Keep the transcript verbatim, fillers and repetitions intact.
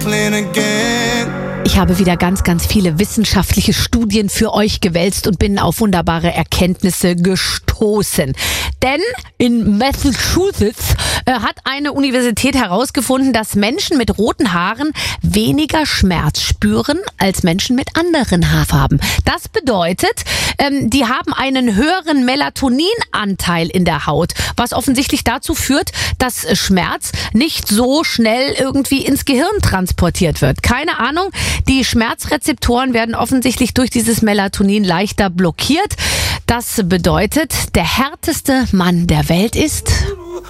Ich habe wieder ganz, ganz viele wissenschaftliche Studien für euch gewälzt und bin auf wunderbare Erkenntnisse gestoßen. Denn in Massachusetts äh, hat eine Universität herausgefunden, dass Menschen mit roten Haaren weniger Schmerz spüren als Menschen mit anderen Haarfarben. Das bedeutet, ähm, die haben einen höheren Melatoninanteil in der Haut, was offensichtlich dazu führt, dass Schmerz nicht so schnell irgendwie ins Gehirn transportiert wird. Keine Ahnung. Die Schmerzrezeptoren werden offensichtlich durch dieses Melatonin leichter blockiert. Das bedeutet, der härteste Mann der Welt ist